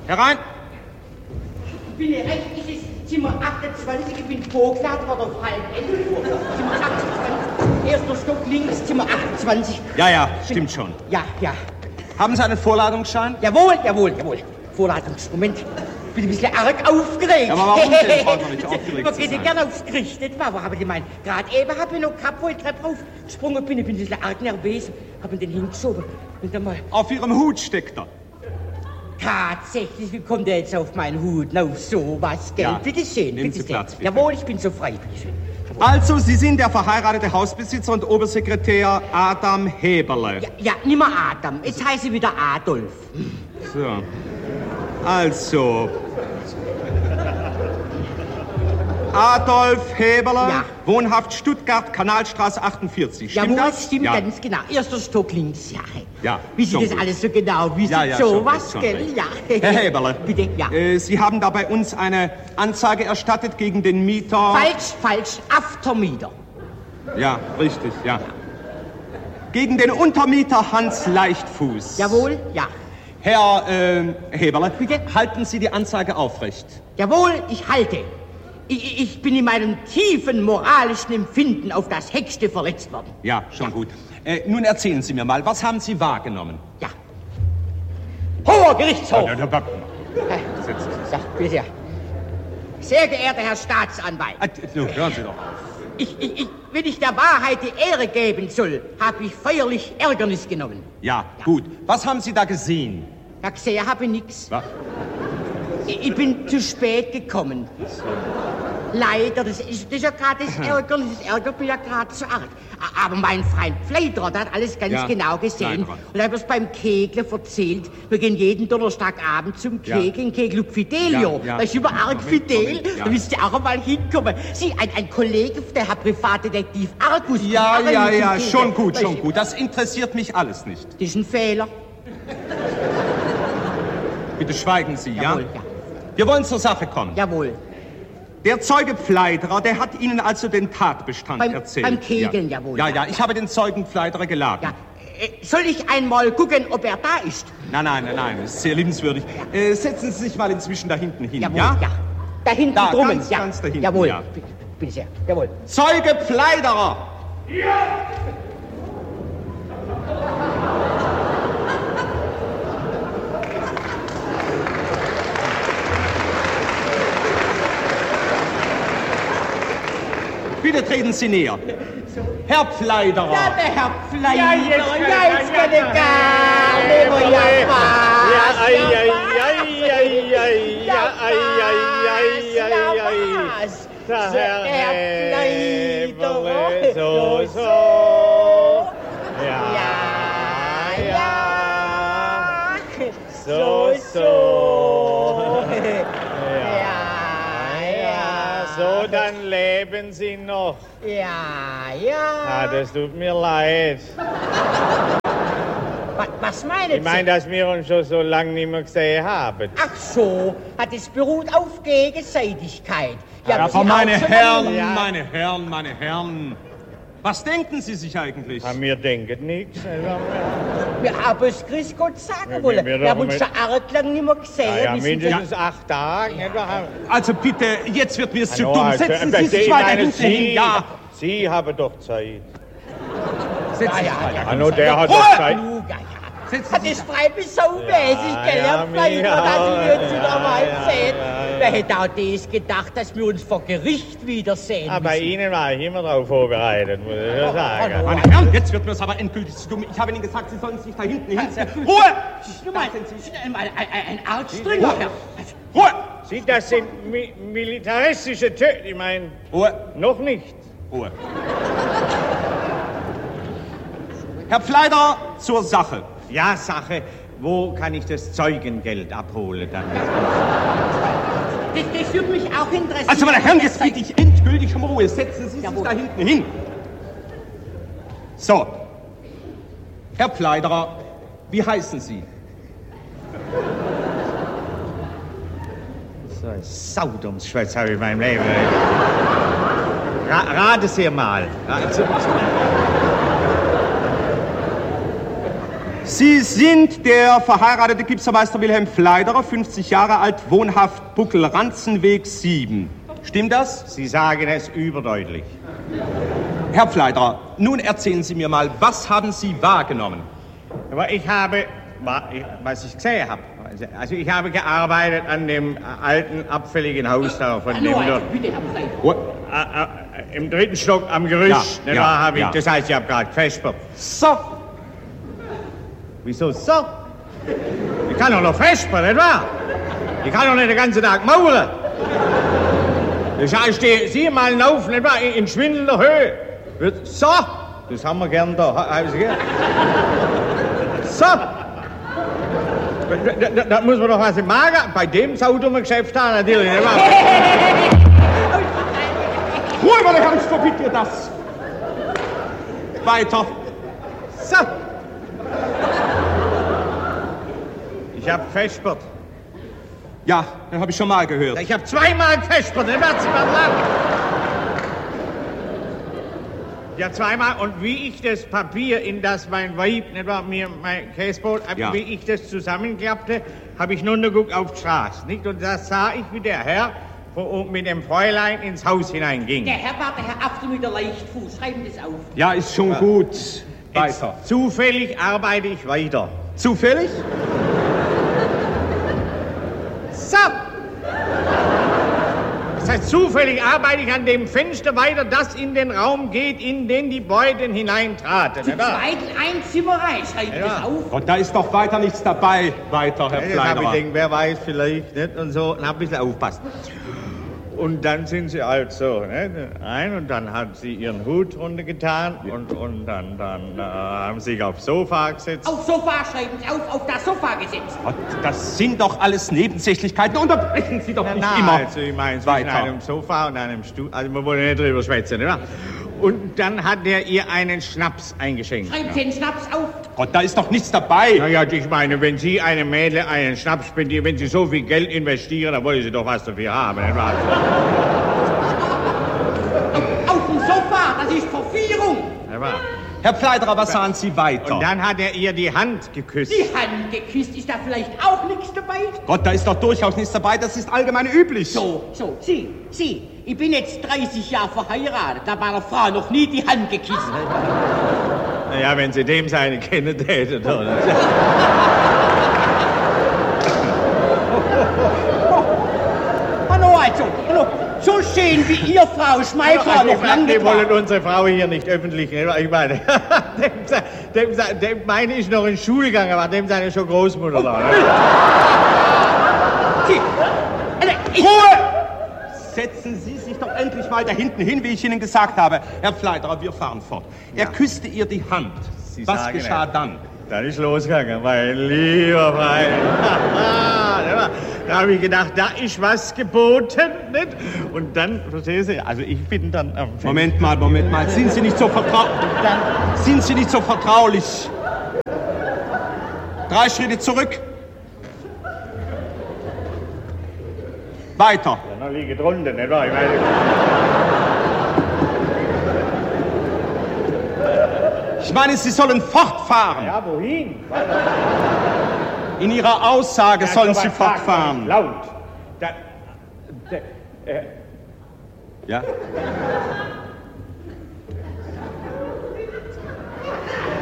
Herein! Ich bin hier recht, es ist Zimmer 28, ich bin vorgeladen worden auf halb 11 Uhr. Zimmer 28, erster Stock links, Zimmer 28. Ja, stimmt schon. Ja. Haben Sie einen Vorladungsschein? Jawohl. Vorladungsmoment. Ich bin ein bisschen arg aufgeregt. Ja, aber warum denn, Frau Dornitsch, aufgeregt Man zu geht ja sein? gerne aufs Gericht, nicht wahr? Aber haben Sie meinen, gerade eben habe ich noch gehabt, wo ich Treppe aufgesprungen bin. Ich bin ein bisschen arg nervös, habe ihn den hingeschoben. Und dann mal, Auf Ihrem Hut steckt er. tatsächlich, wie kommt der jetzt auf meinen Hut? Na, auf sowas, gell? Ja. Bitte schön, Nehmen bitte Sie schön. Platz, bitte. Jawohl, ich bin so frei, bitte schön. Also, Sie sind der verheiratete Hausbesitzer und Obersekretär Adam Heberle. Ja, nimmer Adam. Jetzt heiße ich wieder Adolf. So. Also. Adolf Heberle, Ja. wohnhaft Stuttgart, Kanalstraße 48. Stimmt Jawohl, das? stimmt Ja. ganz genau. Erster Stock links, ja. Ja, Wie Sie schon das gut. alles so genau wissen, Ja, so schon was, recht, schon gell? recht. Ja. Herr Heberle. Bitte, ja. Sie haben da bei uns eine Anzeige erstattet gegen den Mieter... Falsch, Aftermieter. Ja, richtig, ja. Gegen den Untermieter Hans Leichtfuß. Jawohl, ja. Herr Heberle, Bitte? halten Sie die Anzeige aufrecht. Jawohl, ich halte. Ich bin in meinem tiefen moralischen Empfinden auf das Höchste verletzt worden. Ja, schon gut. Nun erzählen Sie mir mal, was haben Sie wahrgenommen? Ja. Hoher Gerichtshof! Setzen Sie sich. Ja, bitte sehr. Sehr geehrter Herr Staatsanwalt, Nun, hören Sie doch auf. wenn ich der Wahrheit die Ehre geben soll, habe ich feierlich Ärgernis genommen. Ja, gut. Was haben Sie da gesehen? Ja, gesehen habe ich nichts. Was? Ich bin zu spät gekommen. Leider, das ist ja gerade das Ärgernis. Das ärgert mich ja gerade so arg. Aber mein Freund Pfleiderer, der hat alles ganz Ja, genau gesehen. Pfleiderer. Und er hat es beim Kegeln erzählt. Wir gehen jeden Donnerstagabend zum Ja. Kegeln, Kegel Fidelio. Ja. Da ist über arg Fidel. Moment, ja. Da müsst ihr auch einmal hinkommen. Sie, ein Kollege, der Herr Privatdetektiv Argus. Ja, kommt auch mit zum schon Kegeln. gut, schon gut. Das interessiert mich alles nicht. Das ist ein Fehler. Bitte schweigen Sie, Jawohl, ja? Wir wollen zur Sache kommen. Jawohl. Der Zeuge Pfleiderer, der hat Ihnen also den Tatbestand erzählt. Beim Kegeln, ja. jawohl. Ja, ich habe den Zeugen Pfleiderer geladen. Ja. Soll ich einmal gucken, ob er da ist? Nein, das ist sehr liebenswürdig. Setzen Sie sich mal inzwischen da hinten hin, Jawohl, ja? ja. Da hinten Da, drummen, ganz, ja. ganz da hinten, Jawohl, ja. bitte sehr, jawohl. Zeuge Pfleiderer! Bitte treten Sie näher. Herr Pfleiderer. Ja, der Herr Pfleiderer, Ja, jetzt kann ich gar nicht mehr was. Der Herr Pfleiderer. so. Ja. So, dann leben Sie noch. Ja. Das tut mir leid. Was meinen Ich meine, dass wir uns schon so lange nicht mehr gesehen haben. Ach so, hat es beruht auf Gegenseitigkeit. Aber Sie meine auch schon Herren, einmal- meine Herren. Was denken Sie sich eigentlich? Wir denken nichts. Wir haben es Grüß Gott sagen Ja, wollen. wir Wir haben doch uns mit- schon arg lang nicht mehr gesehen. Ja, Wir sind mindestens 8 Tage. Also bitte, jetzt wird mir zu Hallo, dumm. also, Setzen Sie sich weiter hinten hin. Ja, Sie haben doch Zeit. setzen Sie sich ja, weiter. Hallo, der hat Ruhe! doch Zeit. Setzen Hat Sie das sich frei bis saumäßig, gell, ja, Herr Pfleiderer, ja, dass Sie jetzt wieder ja, mal ja, sehen. ja. Wer hätte auch das gedacht, dass wir uns vor Gericht wiedersehen Aber bei müssen? Ihnen war ich immer darauf vorbereitet, muss ich schon sagen. hallo. Meine Herren, jetzt wird mir es aber endgültig zu dumm. Ich habe Ihnen gesagt, Sie sollen sich da hinten hinsetzen. Ruhe! Nur mal, Sie sind einmal ein Arzt-Stringer, Herr. Ruhe! Sie, das sind militaristische Töte. Ich meine, Ruhe! noch nicht. Ruhe! Herr Pfleiderer, zur Sache. Ja, Sache. Wo kann ich das Zeugengeld abholen dann? Das würde mich auch interessieren. Also, meine Herren, jetzt bitte ich endgültig um Ruhe. Setzen Sie sich Jawohl. da hinten hin. So. Herr Pfleiderer, wie heißen Sie? So ein Saudomsschwätz habe ich in meinem Leben. Rate Sie mal. Sie sind der verheiratete Gipsermeister Wilhelm Pfleiderer, 50 Jahre alt, wohnhaft Buckel-Ranzenweg 7. Stimmt das? Sie sagen es überdeutlich. Herr Pfleiderer, nun erzählen Sie mir mal, was haben Sie wahrgenommen? Aber ich habe, was ich gesehen habe, also ich habe gearbeitet an dem alten, abfälligen Haus da von dem dort. Im 3. Stock am Gerüst, Ja, da habe ich, ja. das heißt, ich habe gerade gefespert. So, Wieso so? Ich kann doch noch vespern, nicht wahr? Ich kann doch nicht den ganzen Tag mauern. Das heißt, sieh mal auf, nicht wahr, in schwindelnder Höhe. So, das haben wir gern da. Haben Sie gern? So. Da muss man doch was im Magen, bei dem saudummen Geschäft haben, natürlich, nicht wahr? Ruhe, meine Herren, ich verbiete dir das. Weiter. So. Ich habe vespert. Ja, das habe ich schon mal gehört. Ich habe zweimal vespert, nicht wahr? Ja, zweimal. Und wie ich das Papier, in das mein Weib, nicht wahr, mir mein Käsebrot, Ja. wie ich das zusammenklappte, habe ich nur noch geguckt auf die Straße, nicht? Und da sah ich, wie der Herr mit dem Fräulein ins Haus hineinging. Der Herr war der Herr After mit der Leichtfuß. Schreiben das auf. Ja, ist schon gut. Weiter. Jetzt, zufällig arbeite ich weiter. Zufällig? So! Das heißt, zufällig arbeite ich an dem Fenster weiter, das in den Raum geht, in den die Beuten hineintraten. Zum Zweiten ein Zimmerei. Schreiben das auf. Gott, da ist doch weiter nichts dabei. Weiter, Herr Jetzt habe ich Pfleiderer. gedacht, wer weiß, vielleicht nicht und so, und hab ein bisschen aufpasst. Und dann sind sie halt so, ne, ein und dann hat sie ihren Hut runtergetan und dann haben sie sich aufs Sofa gesetzt. Auf Sofa schreiben Sie auf das Sofa gesetzt. Gott, das sind doch alles Nebensächlichkeiten. Unterbrechen Sie doch nicht immer. Also ich meine, zwischen Weiter. einem Sofa und einem Stuhl, also wir wollen nicht drüber schwätzen, nicht wahr? Und dann hat er ihr einen Schnaps eingeschenkt. Schreiben Sie den Schnaps auf. Gott, da ist doch nichts dabei. Naja, ich meine, wenn Sie einem Mädel einen Schnaps spendieren, wenn Sie so viel Geld investieren, dann wollen Sie doch was dafür haben, nicht wahr? Auf dem Sofa. Das ist Verführung. Nicht wahr? Herr Pfleiderer, was sahen Sie weiter? Und dann hat er ihr die Hand geküsst. Die Hand geküsst. Ist da vielleicht auch nichts dabei? Gott, da ist doch durchaus nichts dabei. Das ist allgemein üblich. So, Sie. Ich bin jetzt 30 Jahre verheiratet. Da bei der Frau noch nie die Hand geküsst. Naja, wenn Sie dem seine kennen täten, oder? Hallo, also. Hallo. So schön wie ihr, Frau Schmeifler, noch lange Wir nicht wollen war. unsere Frau hier nicht öffentlich, nicht wahr? Ich meine, dem meine ich noch in Schule gegangen, aber dem seine schon Großmutter da. Ne? Sie. Ich, Ruhe! Setzen Sie sich doch endlich mal da hinten hin, wie ich Ihnen gesagt habe. Herr Pfleiderer, wir fahren fort. Er küsste ihr die Hand. Sie Was sagen geschah es. dann? Dann ist losgegangen, mein lieber Freund. Da habe ich gedacht, da ist was geboten, nicht? Und dann, verstehen Sie, also ich bin dann am Moment mal. Sind Sie nicht so vertraulich? 3 Schritte zurück. Weiter. Ja, noch liege drunter, nicht wahr? Ich meine, Ich meine, Sie sollen fortfahren. ja, wohin? In Ihrer Aussage sollen Sie sowas sagt man fortfahren. nicht laut. Ja?